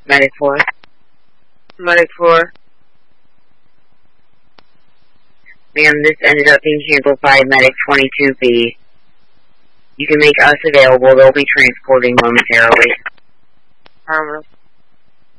Medic 4. Medic 4. Ma'am, this ended up being handled by Medic 22B. You can make us available. They'll be transporting momentarily.